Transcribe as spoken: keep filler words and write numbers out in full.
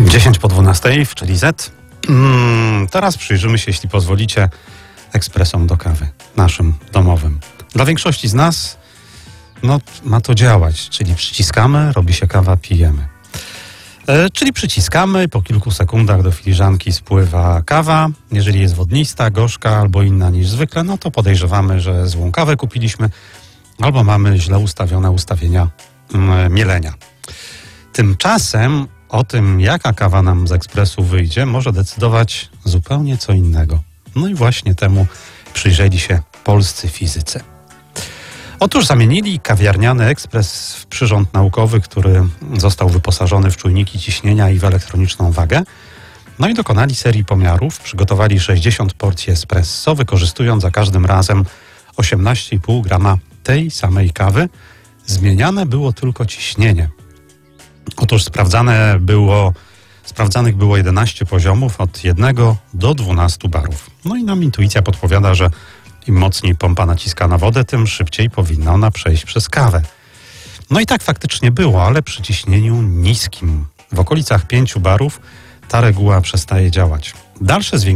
dziesięć po dwunastej w Czyli Z. Mm, teraz przyjrzymy się, jeśli pozwolicie, ekspresom do kawy, naszym domowym. Dla większości z nas no, ma to działać, czyli przyciskamy, robi się kawa, pijemy. E, czyli przyciskamy, po kilku sekundach do filiżanki spływa kawa. Jeżeli jest wodnista, gorzka albo inna niż zwykle, no to podejrzewamy, że złą kawę kupiliśmy albo mamy źle ustawione ustawienia mm, mielenia. Tymczasem o tym, jaka kawa nam z ekspresu wyjdzie, może decydować zupełnie co innego. No i właśnie temu przyjrzeli się polscy fizycy. Otóż zamienili kawiarniany ekspres w przyrząd naukowy, który został wyposażony w czujniki ciśnienia i w elektroniczną wagę. No i dokonali serii pomiarów, przygotowali sześćdziesiąt porcji espresso, wykorzystując za każdym razem osiemnaście i pół grama tej samej kawy. Zmieniane było tylko ciśnienie. Otóż sprawdzane było, sprawdzanych było jedenaście poziomów od jednego do dwunastu barów. No i nam intuicja podpowiada, że im mocniej pompa naciska na wodę, tym szybciej powinna ona przejść przez kawę. No i tak faktycznie było, ale przy ciśnieniu niskim. W okolicach pięciu barów ta reguła przestaje działać. Dalsze zwiększenie